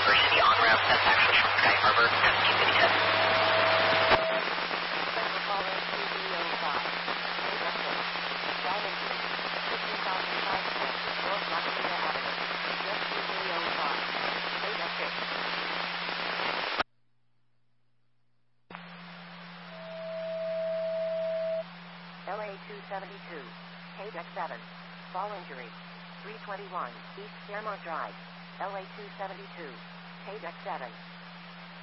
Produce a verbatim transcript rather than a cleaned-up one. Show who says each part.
Speaker 1: University on route. That's actually from Sky Harbor. That's two fifty-seven.
Speaker 2: L A two seventy-two, K D E C seven, fall injury, three twenty-one, East Fairmont Drive, L A two seventy-two, K D E C seven.